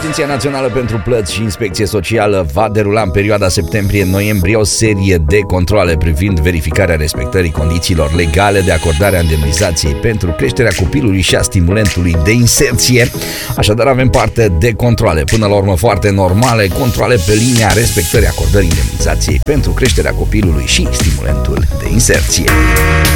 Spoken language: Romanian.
Agenția Națională pentru Plăți și Inspecție Socială va derula în perioada septembrie-noiembrie o serie de controale privind verificarea respectării condițiilor legale de acordare a indemnizației pentru creșterea copilului și a stimulentului de inserție. Așadar avem parte de controale, până la urmă foarte normale, controale pe linia respectării acordării indemnizației pentru creșterea copilului și stimulentul de inserție.